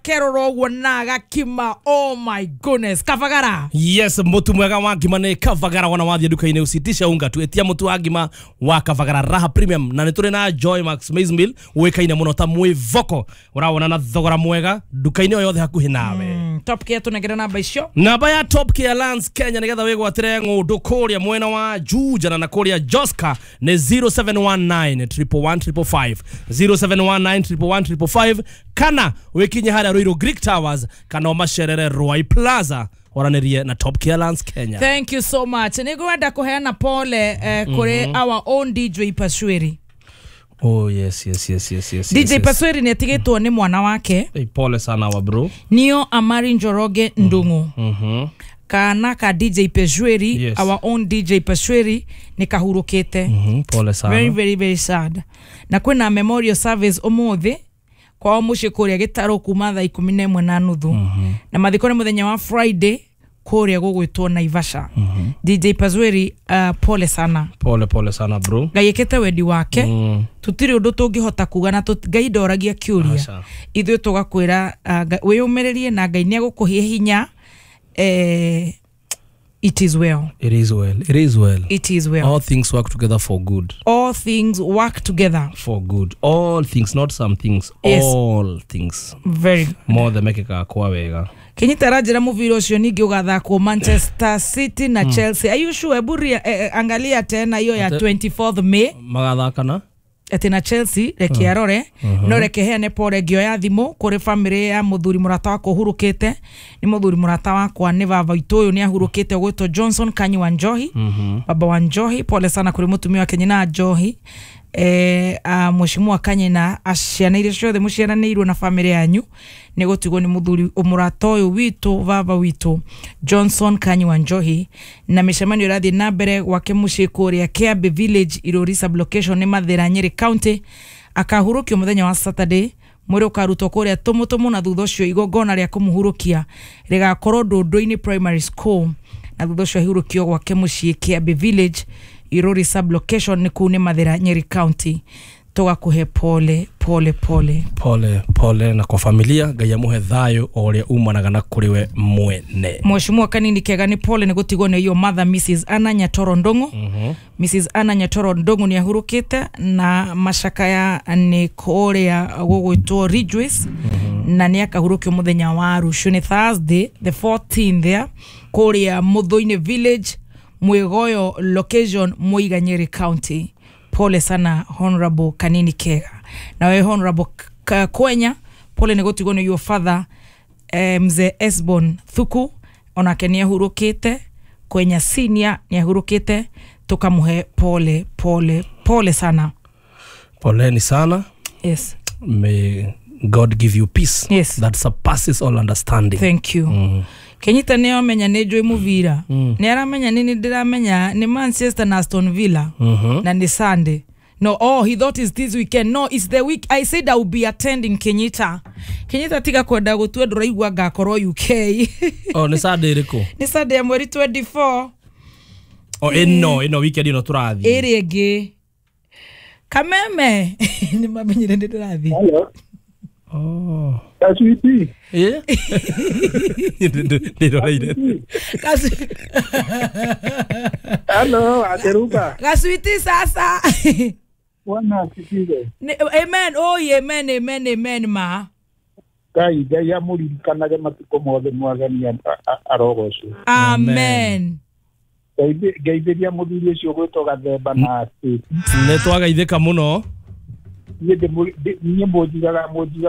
Keroro wanaga kima. Oh my goodness. Kavagara. Yes, mutu mwega wa ngima ni Kavagara wana wathie duka-ini usitisha unga tu etia mutu wa ngima wa Kavagara Raha Premium na nituri na Joy Max Maize Meal wekaine muno ta mwi voko urawona na thogora mwega duka-ini yothe hakuhi nawe. Top Care tunegera namba icio. Namba ya Top Care Lands Kenya nigetha wigwatire ng'undu kuria mwena wa Juja na kuria Joska ni 0719 111 0719 111 kana wikinye haria Ruiru Greek Towers kana omacerere Rwai Plaza oranirie na Top Care Lands Kenya. Thank you so much. Nigwenda kuheana pole kuri our own DJ Paswiri. Oh yes. DJ Paswiri netigitwo ni mwana wake. Hey, pole sana wa bro. Nio Amari Njoroge Ndungu. Kana ka DJ Paswiri, yes. Our own DJ Paswiri ni kahurukite. Pole sana. Very sad. Na kwina memorial service omuthi kwa mushi kuria gitaro kuma thaa 11:30 na mathiko ni muthenya wa Friday kuria gugwitwo Naivasha. DJ Paswiri pole sana. Pole sana bro. Gayekete wedi wake. Tutiri undu tungihota kuga na Ngai ndoragia kiuria. Ithuĩ tugakwira wiyumererie na Ngai ni agukuhie hinya. It is well. It is well. All things work together for good. All things work together for good. All things, not some things. Yes. All things. Very good. More the mekeka kwa wega. Kinyitarajira muviro ucio ningi ugathakwo Manchester City na Chelsea. Are you sure? Eburia angalia tena hiyo ya 24th May. Magathakana atina Chelsea reke arore no reke heane pole ngio ya thimu kuri family ya muthuri murata wako hurukite ni muthuri murata wakwa ni baba itu uyu ni ahurukite gwitwo Johnson Kanyi wa Njohi. Baba wa Njohi, pole sana kuri mutumia wa Kenya na Njohi. Mheshimiwa Kanyi na aciana iria ciothe muciaranĩirwo na family yanyu ni gutigwo ni muthuri umurata uyu witu baba witu Johnson Kanyi wa Njohi. Na mishemanio rathi na mbere gwake muciĩ kuria Kiambi Village Irori sublocation ni Mathira Nyeri County. Akahurukio muthenya wa Saturday mwiri ukarutwo kuria Tumutumu na thutha ucio igongona ria kumuhurukia rigakorwo Ndundu-ini Primary School na thutha ucio ahurukio gwake muciĩ Kiambi Village Irori sublocation ni kune Mathira Nyeri County. Tugakuhe pole na kwa familia Ngai amuhe thayo oria umanaga na kuriwe mwene. Mheshimiwa Kanini Kega ni pole ni gutigwo ni yo mother Mrs. Anna Nyatoro Ndungu. Mrs. Anna Nyatoro Ndungu ni ahurukite na mashaka ya ni kuria gugwitwo Ridgeways na ni akahurukio muthenya wa Arusha ni Thursday the 14th there kuria Muthu-ini Village Mwigoyo location Muiga Nyeri County. Pole sana Honorable Kanini Kega. Na we Honorable Kwenya pole ni gutigwo ni your father mzee Esbon Thuku onake ni ahurukite. Kwenya senior ni ahurukite. Tukamuhe pole sana. Poleni sana. Yes. May God give you peace. Yes. That surpasses all understanding. Thank you. Kenyita ni amenya ni Joy Muvira. Ni aramenya nini ndiramenya ni Manchester na Aston Villa. Na ni Sunday. No, he thought it's this weekend. No, it's the week. I said I will be attending Kenyita. Kenyita tiga kwenda gutwe nduraigwa ngakorwo UK. Ni Sunday riko. Ni Sunday ya mweri 24. Eno weekend ino turathi. Erege. Kameme. Ni mamenyire ndirathi. Hello. Kaswiti. Hello, Ateruka. Kaswiti sasa. Wana sikize. Amen. Amen ma. Kai ya muri kanage matuko mothe mwagania arogocu. Amen. Gaitheria muthuri ucio gwitwo Gathemba na State. Ne twagaithika muno. Niĩ mũnjigaga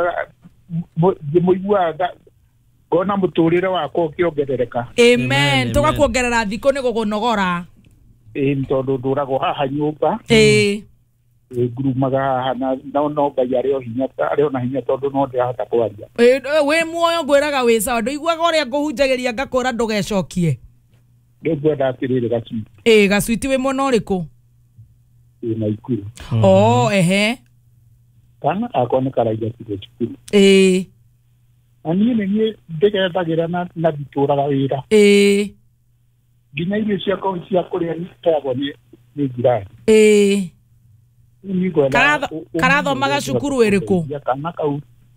mũiguaga ngona mũtũrĩre wakwa ũkĩongerereka. Amen. Tugakuongerera thikũ nĩ gũkũnogora. Tondũ ndũragwo haha nyũmba. Ngurumaga haha na no Ngai arĩ o hinya arĩ ona hinya tondũ no ndĩrahota kwaria. Wĩ muoyo ngwĩraga wĩ sawa ndũiguaga ũrĩa ngũhunjagĩria ngakũra ndũgecokie. Ngwenda atĩrĩrĩ Gacwiti. Gacwiti wĩ mwena ũrĩkũ? Naikuru. Ehe. Kana akone karaija cukuru. Ani nĩ ndĩgetagĩra na nditũraga wĩra. Nginya irio ciakwa cia kũrĩa nĩtagwo nĩ njirani. Karathomaga cukuru ĩrĩkũ? Kana kau